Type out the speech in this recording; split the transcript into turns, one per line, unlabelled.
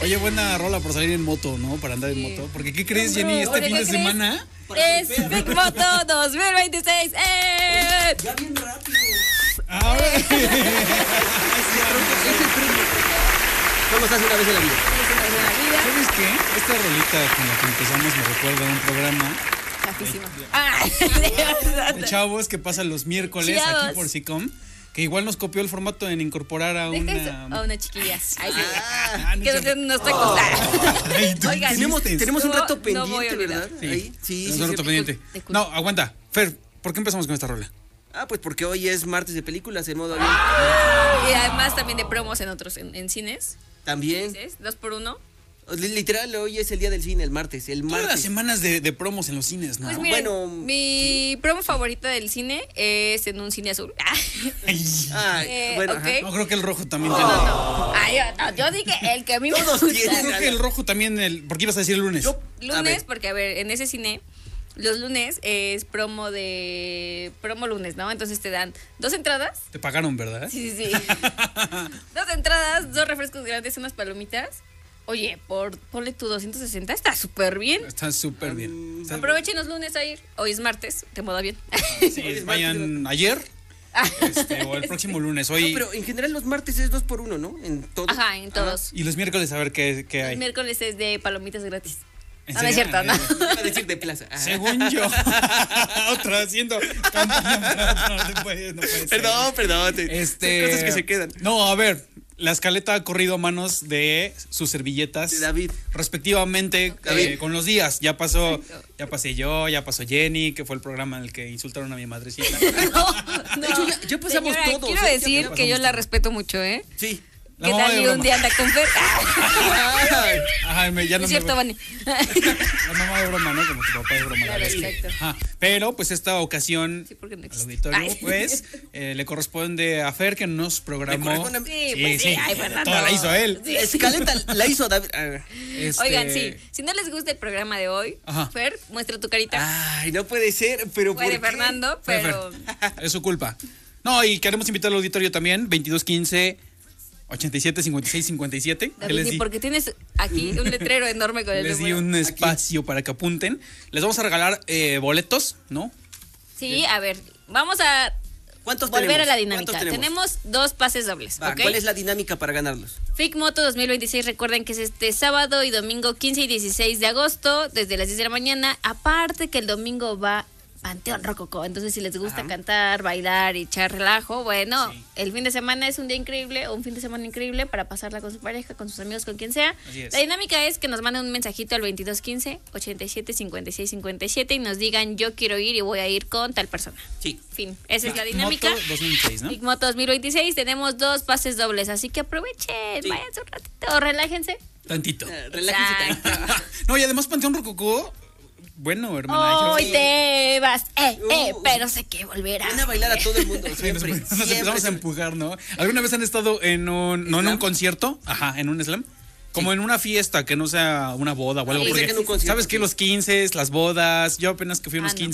Oye, buena rola por salir en moto, ¿no? Para andar en moto. Porque, ¿qué crees, Jenny? Este fin de semana
es Big Moto 2026.
Ya bien rápido.
Ahora.
Es el premio. No nos hace una vez en la vida.
¿Sabes qué? Esta rolita con la que empezamos me recuerda a un programa de chavos que pasa los miércoles aquí por SICOM, que igual nos copió el formato en incorporar a
una chiquilla. Ay, sí.
No
Que nos tacos. Oigan,
Tenemos un reto
no
pendiente,
voy a olvidar.
¿verdad?
Sí,
Ahí. Sí,
tenemos un reto pendiente. No, aguanta. Fer, ¿por qué empezamos con esta rola?
Pues porque hoy es martes de películas en modo avión.
Y además también de promos en otros, en cines.
También.
¿Dices? 2x1.
Literal, hoy es el día del cine, el martes.
Todas las semanas de promos en los cines, ¿no?
Pues miren,
Bueno.
mi promo favorita del cine es en un cine azul.
Bueno,
ok.
No, creo que el rojo también tiene.
No. Ay, yo dije el que a mí me
Todos
gusta.
tienen.
Creo que el rojo también, ¿por qué ibas a decir el lunes?
Lunes, porque a ver, en ese cine, los lunes es promo lunes, ¿no? Entonces te dan 2 entradas.
Te pagaron, ¿verdad?
Sí. 2 entradas, 2 refrescos grandes, unas palomitas. Oye, ponle tu 260, está súper bien.
Está súper bien.
Aprovechen los lunes a ir. Hoy es martes, te moda bien.
Sí, vayan ayer o el próximo lunes. Hoy.
No, pero en general los martes es 2x1, ¿no? En todo.
Ajá, en todos.
Y los miércoles a ver qué hay.
El miércoles es de palomitas gratis.
¿En
No, no es
serio?
cierto, ¿no?
Iba a decir de plaza.
Según yo. Otra haciendo campaña. No puede ser.
Perdón. Son cosas que se quedan.
No, a ver. La escaleta ha corrido a manos de sus servilletas.
De David.
Respectivamente,
David.
con los días. Ya pasé yo, ya pasó Jenny, que fue el programa en el que insultaron a mi madrecita.
No,
De hecho, ya pasamos
señora,
todos.
Quiero decir que yo la respeto mucho, ¿eh?
Sí.
La
Que
mamá de
Dani
broma.
un día anda con Fer.
Ajá, ya no
Es cierto, Vani.
La mamá de broma, ¿no? Como tu papá de broma.
Claro,
la vez.
exacto.
Ajá. Pero, pues, esta ocasión,
Sí, porque no
al
existe.
auditorio,
Ay.
pues, le corresponde a Fer, que nos programó.
Le corresponde
Sí, pues sí. Ay, Fernando.
Toda la hizo él.
Sí.
Escaleta la hizo David.
Oigan, sí. Si no les gusta el programa de hoy,
Ajá.
Fer, muestra tu carita.
Ay, no puede ser, pero ¿por
Puede
qué?
Fernando,
Fer,
pero...
Es su culpa. No, y queremos invitar al auditorio también, 2215 87 56 57.
David, ¿y por qué tienes aquí un letrero enorme con el
Les di
número?
un espacio para que apunten. Les vamos a regalar boletos, ¿no?
Sí, a ver, vamos a
¿Cuántos
volver
tenemos?
a la dinámica.
¿Cuántos
Tenemos 2 pases dobles,
Va,
¿ok?
¿cuál es la dinámica para ganarlos?
FIC Moto 2026, recuerden que es este sábado y domingo 15 y 16 de agosto, desde las 10 de la mañana. Aparte que el domingo va Panteón Rococó, entonces si les gusta cantar, bailar y echar relajo, bueno,
Sí.
el fin de semana es un día increíble, o un fin de semana increíble para pasarla con su pareja, con sus amigos, con quien sea.
Así es.
La dinámica es que nos manden un mensajito al 2215 87 56 57 y nos digan yo quiero ir y voy a ir con tal persona.
Sí.
Fin, esa es la dinámica.
Moto 2006, ¿no?
Big Moto 2026, tenemos 2 pases dobles, así que aprovechen,
Sí.
váyanse un ratito, relájense.
Tantito.
Relájense
Exacto.
tantito.
No, y además Panteón Rococó, bueno, hermana.
Hoy te vas,
Uh,
pero sé que volverás.
Van a bailar a todo el mundo,
Nos
siempre.
empezamos a empujar, ¿no? ¿Alguna vez han estado en no en un
¿Slam?
concierto? Ajá, en un slam. Como en una fiesta que no sea una boda o algo.
Sí,
Porque,
en un concierto,
¿sabes qué?
sí.
Los 15, las bodas. Yo apenas que fui a unos
Ah, no.